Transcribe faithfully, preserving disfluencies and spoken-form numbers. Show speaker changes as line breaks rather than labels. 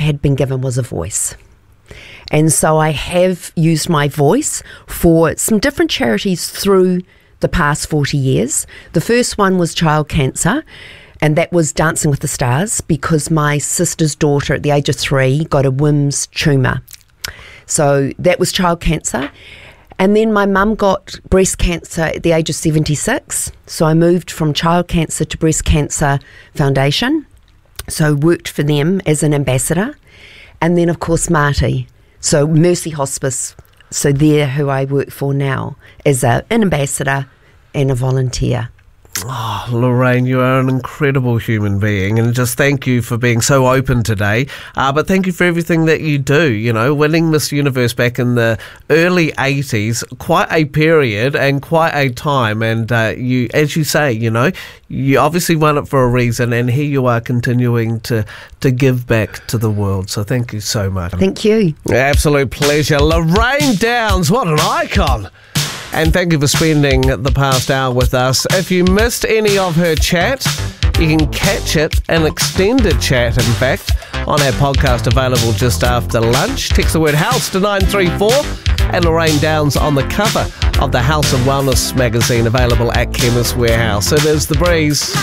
had been given was a voice. And so I have used my voice for some different charities through the past forty years. The first one was child cancer, and that was Dancing with the Stars, because my sister's daughter at the age of three got a Wilms tumour. So that was child cancer. And then my mum got breast cancer at the age of seventy-six. So I moved from Child Cancer to Breast Cancer Foundation. So worked for them as an ambassador. And then, of course, Marty. So Mercy Hospice. So they're who I work for now as a, an ambassador and a volunteer.
Oh, Lorraine, you are an incredible human being, and just thank you for being so open today. Uh, but thank you for everything that you do. You know, winning Miss Universe back in the early eighties, quite a period and quite a time. And uh, you, as you say, you know, you obviously won it for a reason, and here you are continuing to to give back to the world. So thank you so much.
Thank you.
Absolute pleasure, Lorraine Downs. What an icon. And thank you for spending the past hour with us. If you missed any of her chat, you can catch it, an extended chat, in fact, on our podcast available just after lunch. Text the word house to nine three four, and Lorraine Downs on the cover of the House of Wellness magazine, available at Chemist Warehouse. It is The Breeze.